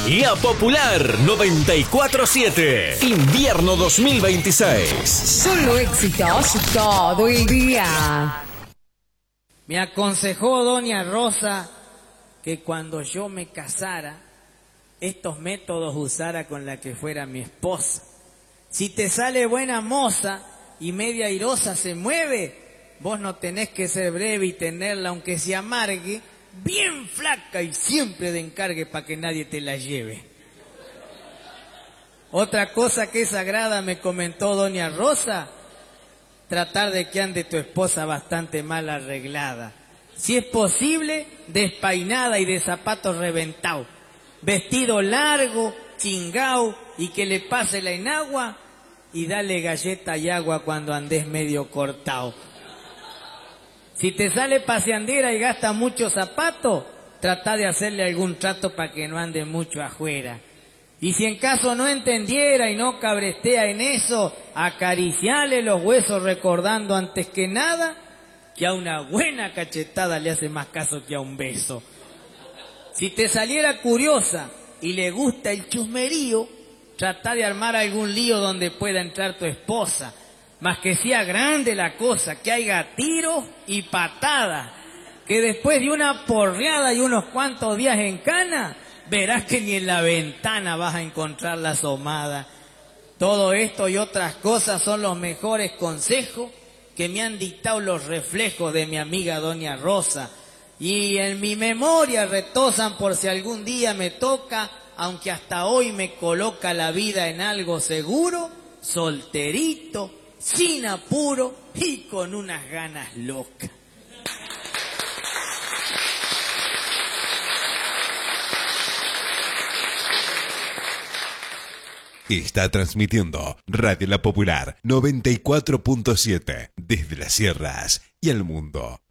La Popular 94.7. Invierno 2026. Solo éxitos todo el día. Me aconsejó doña Rosa que cuando yo me casara, estos métodos usara con la que fuera mi esposa. Si te sale buena moza y media airosa se mueve, vos no tenés que ser breve y tenerla aunque se amargue, bien flaca y siempre de encargue para que nadie te la lleve. Otra cosa que es sagrada me comentó doña Rosa, tratar de que ande tu esposa bastante mal arreglada. Si es posible, despeinada y de zapatos reventados. Vestido largo, chingao y que le pase la enagua y dale galleta y agua cuando andes medio cortado. Si te sale paseandera y gasta mucho zapato, trata de hacerle algún trato para que no ande mucho afuera. Y si en caso no entendiera y no cabrestea en eso, acariciale los huesos recordando antes que nada que a una buena cachetada le hace más caso que a un beso. Si te saliera curiosa y le gusta el chusmerío, trata de armar algún lío donde pueda entrar tu esposa. Más que sea grande la cosa, que haya tiros y patadas, que después de una porreada y unos cuantos días en cana, verás que ni en la ventana vas a encontrar la asomada. Todo esto y otras cosas son los mejores consejos que me han dictado los reflejos de mi amiga doña Rosa. Y en mi memoria retosan por si algún día me toca, aunque hasta hoy me coloca la vida en algo seguro, solterito, sin apuro y con unas ganas locas. Está transmitiendo Radio La Popular 94.7 desde las sierras y el mundo.